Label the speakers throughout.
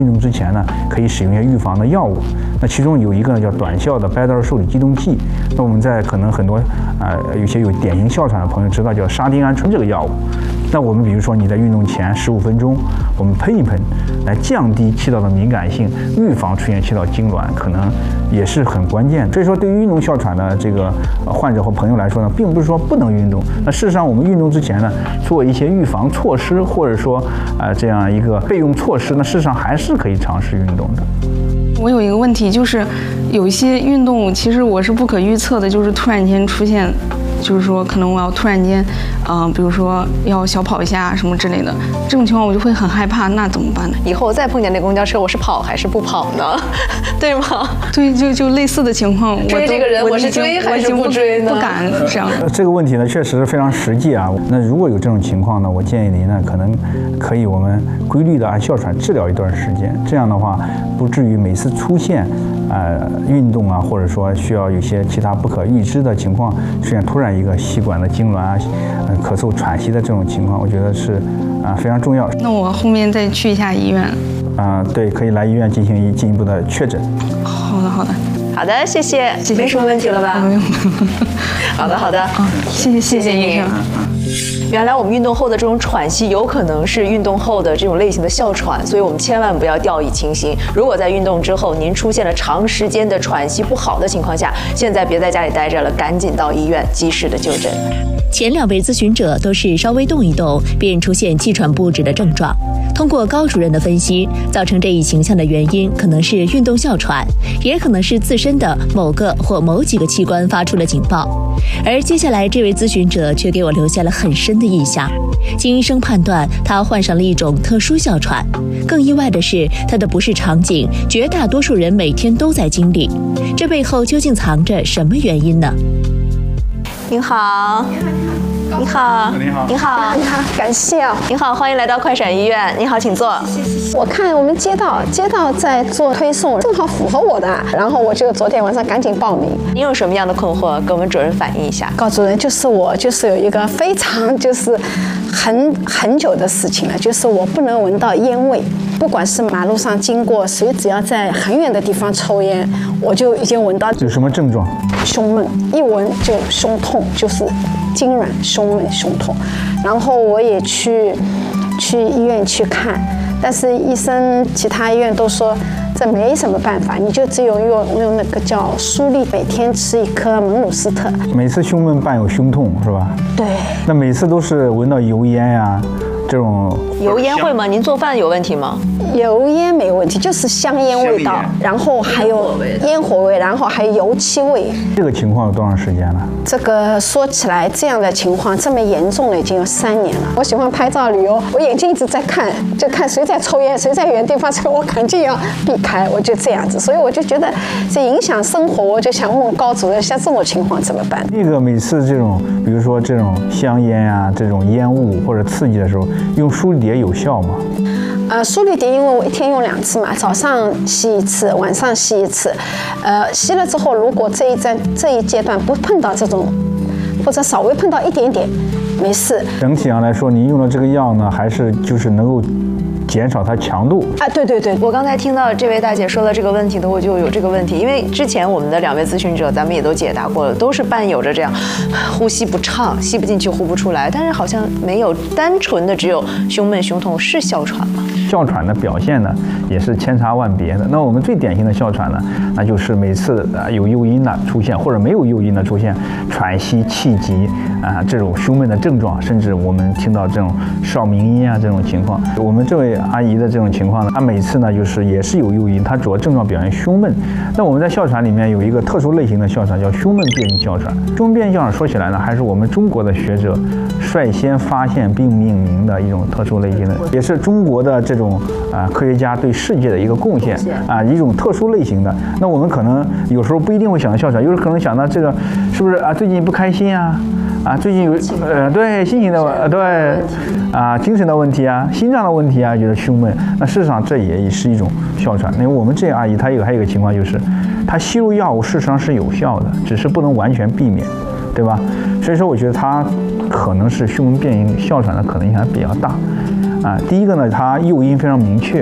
Speaker 1: 运动之前呢，可以使用一些预防的药物。那其中有一个呢叫短效的拜德尔受体激动剂。那我们在可能很多有些有典型哮喘的朋友知道叫沙丁胺醇这个药物。那我们比如说你在运动前15分钟，我们喷一喷，来降低气道的敏感性，预防出现气道痉挛，可能也是很关键。所以说，对于运动哮喘的这个患者和朋友来说呢，并不是说不能运动。那事实上，我们运动之前呢，做一些预防措施，或者说这样一个备用措施，那事实上还是可以尝试运动的。
Speaker 2: 我有一个问题，就是有一些运动其实我是不可预测的，就是突然间出现。就是说，可能我要突然间，比如说要小跑一下什么之类的，这种情况我就会很害怕，那怎么办呢？
Speaker 3: 以后再碰见那公交车，我是跑还是不跑呢？对吗？
Speaker 2: 对，就类似的情况，
Speaker 3: 追这个人，我是追还是不追呢？
Speaker 2: 不敢这样。
Speaker 1: 这个问题呢，确实非常实际啊。那如果有这种情况呢，我建议您呢，可能可以我们规律的按哮喘治疗一段时间，这样的话，不至于每次出现运动啊，或者说需要有些其他不可预知的情况出现，突然一个气管的痉挛啊、咳嗽、喘息的这种情况，我觉得是非常重要。
Speaker 2: 那我后面再去一下医院。
Speaker 1: 对，可以来医院进行进一步的确诊。
Speaker 2: 好的，好的。
Speaker 3: 好的，谢谢。没什么问题了吧？
Speaker 2: 没有。
Speaker 3: 好的，好的。
Speaker 2: 谢谢医生。
Speaker 3: 原来我们运动后的这种喘息有可能是运动后的这种类型的哮喘，所以我们千万不要掉以轻心。如果在运动之后您出现了长时间的喘息不好的情况下，现在别在家里待着了，赶紧到医院及时的就诊。
Speaker 4: 前2位咨询者都是稍微动一动便出现气喘不止的症状。通过高主任的分析，造成这一形象的原因可能是运动哮喘，也可能是自身的某个或某几个器官发出了警报。而接下来这位咨询者却给我留下了很深的印象。经医生判断，他患上了一种特殊哮喘。更意外的是，他的不适场景绝大多数人每天都在经历。这背后究竟藏着什么原因呢？
Speaker 3: 您好。你好，
Speaker 1: 你好，
Speaker 3: 你好，
Speaker 5: 你好，感谢啊！
Speaker 3: 你好，欢迎来到快闪医院。你好，请坐。
Speaker 5: 我看我们街道在做推送，正好符合我的，然后我就昨天晚上赶紧报名。
Speaker 3: 您有什么样的困惑，跟我们主任反映一下。
Speaker 5: 高主任，我有一个非常很久的事情了，就是我不能闻到烟味，不管是马路上经过，谁只要在很远的地方抽烟，我就已经闻到。
Speaker 1: 有什么症状？
Speaker 5: 胸闷，一闻就胸痛，就是痉挛、胸闷、胸痛。然后我也去医院去看，但是医生其他医院都说这没什么办法，你就只有用那个叫舒利，每天吃1颗蒙鲁斯特。
Speaker 1: 每次胸闷伴有胸痛是吧？
Speaker 5: 对。
Speaker 1: 那每次都是闻到油烟呀，这种。
Speaker 3: 油烟会吗？您做饭有问题吗？
Speaker 5: 油烟没问题，就是香烟味道，然后还有烟火味，然后还有油漆味。
Speaker 1: 这个情况有多长时间了？
Speaker 5: 这个说起来，这样的情况这么严重了，已经有3年了。我喜欢拍照旅游，我眼睛一直在看，就看谁在抽烟，谁在远地方抽，我赶紧要避开，我就这样子。所以我就觉得这影响生活，我就想问高主任，像这种情况怎么办？
Speaker 1: 那个每次这种，比如说这种香烟啊，这种烟雾或者刺激的时候，用舒利蝶有效吗？
Speaker 5: 舒利蝶因为我1天用2次嘛，早上吸1次，晚上吸1次。吸了之后，如果这一阶段不碰到这种，或者稍微碰到一点点，没事。
Speaker 1: 整体上来说，您用的这个药呢，还是就是能够减少它强度
Speaker 5: 啊。对对对，
Speaker 3: 我刚才听到这位大姐说的这个问题的，我就有这个问题，因为之前我们的2位咨询者咱们也都解答过了，都是伴有着这样呼吸不畅，吸不进去，呼不出来，但是好像没有单纯的只有胸闷胸痛，是哮喘吗？
Speaker 1: 哮喘的表现呢，也是千差万别的。那我们最典型的哮喘呢，那就是每次有诱因的出现，或者没有诱因的出现，喘息、气急这种胸闷的症状，甚至我们听到这种哨鸣音啊这种情况。我们这位阿姨的这种情况呢，她每次呢就是也是有诱因，她主要症状表现胸闷。那我们在哮喘里面有一个特殊类型的哮喘，叫胸闷变异哮喘。胸闷变异哮喘说起来呢，还是我们中国的学者率先发现并命名的一种特殊类型的，也是中国的这种科学家对世界的一个贡献一种特殊类型的。那我们可能有时候不一定会想到哮喘，有时候可能想到这个是不是最近不开心最近有对心情的对精神的问题心脏的问题觉得胸闷。那事实上这也是一种哮喘。因为我们这阿姨她还有一个情况，就是她吸入药物事实上是有效的，只是不能完全避免，对吧？所以说我觉得她可能是胸闷变异哮喘的可能性还比较大第一个呢，它诱因非常明确，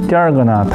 Speaker 1: 第二个呢，